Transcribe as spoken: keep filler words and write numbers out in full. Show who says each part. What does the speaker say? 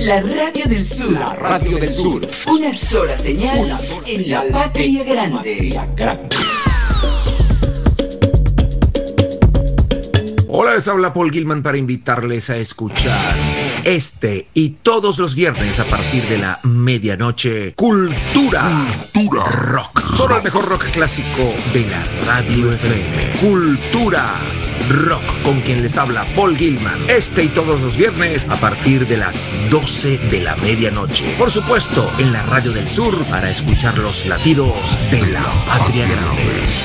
Speaker 1: La Radio del Sur.
Speaker 2: La Radio del Sur.
Speaker 1: Una sola señal,
Speaker 2: Una sola
Speaker 1: en la
Speaker 2: señal
Speaker 1: patria
Speaker 2: en la
Speaker 1: grande.
Speaker 2: patria grande.
Speaker 3: Hola, les habla Paul Gilman para invitarles a escuchar este y todos los viernes a partir de la medianoche Cultura, Cultura Rock. Solo el mejor rock clásico de la Radio F M. Cultura Rock, con quien les habla Paul Gilman. Este y todos los viernes a partir de las doce de la medianoche. Por supuesto, en la Radio del Sur para escuchar los latidos de la patria grande.